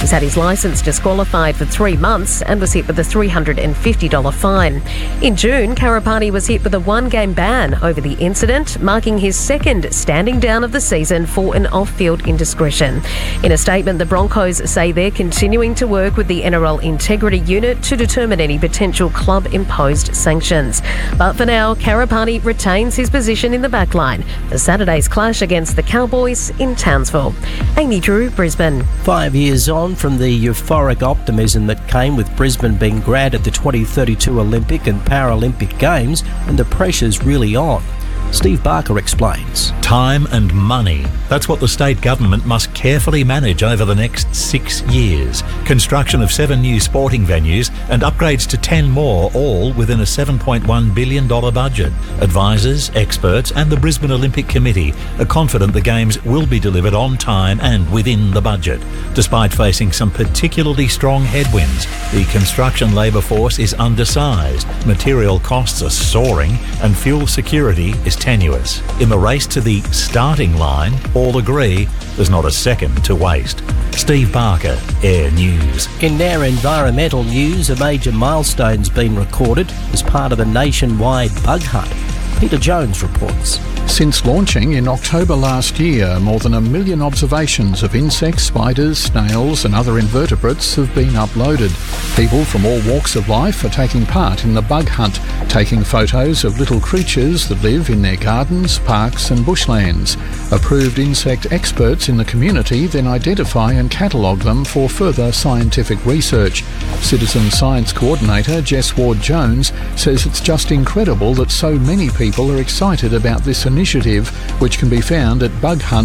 He's had his licence disqualified for 3 months and was hit with a $350 fine. In June, Karapani was hit with a 1-game ban over the incident, marking his second standing down of the season for an off-field indiscretion. In a statement, the Broncos say they're continuing to work with the NRL Integrity Unit to determine any potential club-imposed sanctions. But for now, Karapani retains his position in the backline for Saturday's clash against the Cowboys in Townsville. Amy Drew, Brisbane. 5 years on from the euphoric optimism that came with Brisbane being granted the 2032 Olympic and Paralympic Games, and the pressure's really on. Steve Barker explains. Time and money. That's what the state government must carefully manage over the next 6 years. Construction of 7 new sporting venues and upgrades to 10 more, all within a $7.1 billion budget. Advisors, experts and the Brisbane Olympic Committee are confident the Games will be delivered on time and within the budget. Despite facing some particularly strong headwinds, the construction labour force is undersized, material costs are soaring and fuel security is tenuous. In the race to the starting line, all agree there's not a second to waste. Steve Barker, Air News. In their environmental news, a major milestone's been recorded as part of a nationwide bug hunt. Peter Jones reports. Since launching in October last year, more than 1 million observations of insects, spiders, snails and other invertebrates have been uploaded. People from all walks of life are taking part in the bug hunt, taking photos of little creatures that live in their gardens, parks and bushlands. Approved insect experts in the community then identify and catalogue them for further scientific research. Citizen Science Coordinator Jess Ward-Jones says it's just incredible that so many people are excited about this initiative, which can be found at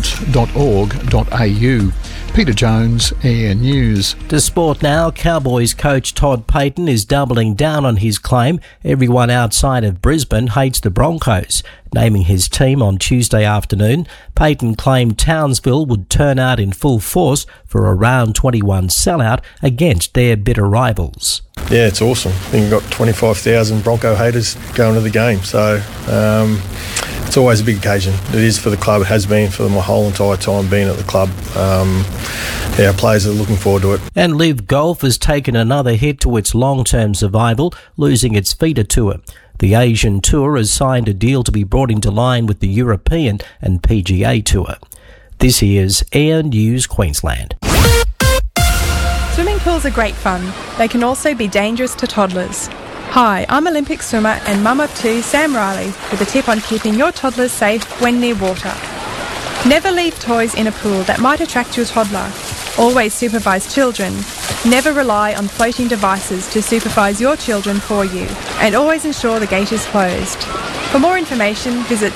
bughunt.org.au. Peter Jones, Air News. To sport now, Cowboys coach Todd Payten is doubling down on his claim everyone outside of Brisbane hates the Broncos. Naming his team on Tuesday afternoon, Payten claimed Townsville would turn out in full force for a round 21 sellout against their bitter rivals. Yeah, it's awesome. I think you've got 25,000 Bronco haters going to the game, so it's always a big occasion. It is for the club, it has been for my whole entire time being at the club. Our players are looking forward to it. And Live Golf has taken another hit to its long-term survival, losing its feeder tour. The Asian Tour has signed a deal to be brought into line with the European and PGA Tour. This here's Air News Queensland. Swimming pools are great fun. They can also be dangerous to toddlers. Hi, I'm Olympic swimmer and mum of 2, Sam Riley, with a tip on keeping your toddlers safe when near water. Never leave toys in a pool that might attract your toddler. Always supervise children. Never rely on floating devices to supervise your children for you. And always ensure the gate is closed. For more information, visit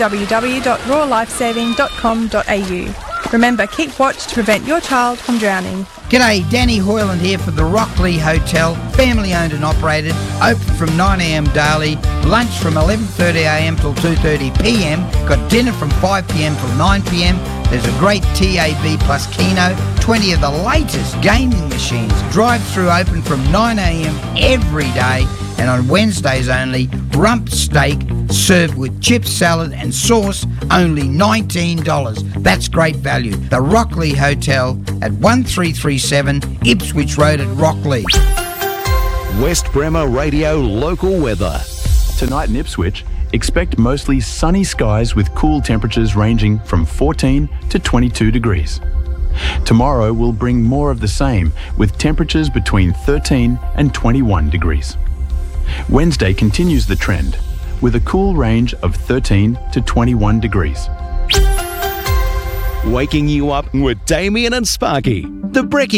www.rawlifesaving.com.au. Remember, keep watch to prevent your child from drowning. G'day, Danny Hoyland here for the Rockley Hotel, family owned and operated, open from 9am daily, lunch from 11:30am till 2:30pm, got dinner from 5pm till 9pm, there's a great TAB plus Keno, 20 of the latest gaming machines, drive-through open from 9am every day, and on Wednesdays only, rump steak served with chips, salad and sauce, only $19. That's great value. The Rockley Hotel at 1337 Ipswich Road at Rockley. West Bremer Radio local weather. Tonight in Ipswich, expect mostly sunny skies with cool temperatures ranging from 14 to 22 degrees. Tomorrow will bring more of the same, with temperatures between 13 and 21 degrees. Wednesday continues the trend, with a cool range of 13 to 21 degrees. Waking you up with Damien and Sparky. The Brekkie